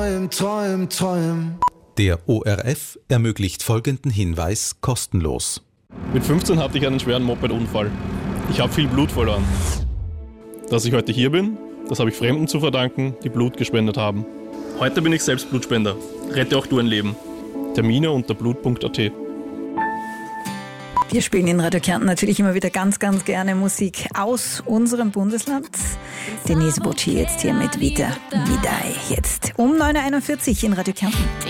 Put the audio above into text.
Der ORF ermöglicht folgenden Hinweis kostenlos. Mit 15 hatte ich einen schweren Moped-Unfall. Ich habe viel Blut verloren. Dass ich heute hier bin, das habe ich Fremden zu verdanken, die Blut gespendet haben. Heute bin ich selbst Blutspender. Rette auch du ein Leben. Termine unter blut.at. Wir spielen in Radio Kärnten natürlich immer wieder ganz, ganz gerne Musik aus unserem Bundesland. Denise Bocci jetzt hier mit Vida Vidai. Jetzt um 9.41 Uhr in Radio Kärnten.